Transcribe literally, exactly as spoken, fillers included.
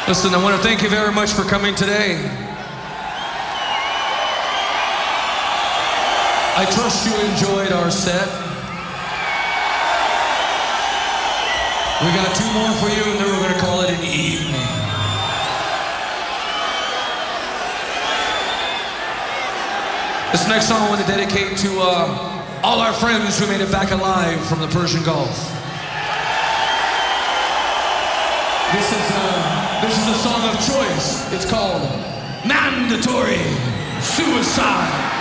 Listen, I want to thank you very much for coming today. I trust you enjoyed our set. We got two more for you, and then we're going to call it an evening. This next song I want to dedicate to uh, all our friends who made it back alive from the Persian Gulf. This is, uh, this is a song of choice. It's called Mandatory Suicide.